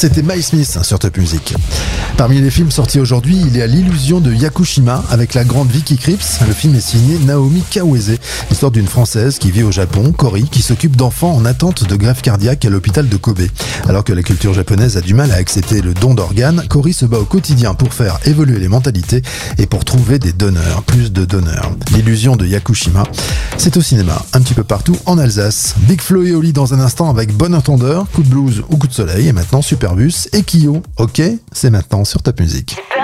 c'était My Smith sur Top Music. Parmi les films sortis aujourd'hui, il y a L'illusion de Yakushima avec la grande Vicky Krieps. Le film est signé Naomi Kawase, l'histoire d'une Française qui vit au Japon, Cory, qui s'occupe d'enfants en attente de greffe cardiaque à l'hôpital de Kobe. Alors que la culture japonaise a du mal à accepter le don d'organes, Cory se bat au quotidien pour faire évoluer les mentalités et pour trouver des donneurs, plus de donneurs. L'illusion de Yakushima, c'est au cinéma, un petit peu partout en Alsace. Big Flo et Oli dans un instant avec Bon Entendeur, Coup de blues ou Coup de soleil, et maintenant Superbus et Kyo. Ok, c'est maintenant sur Top Music.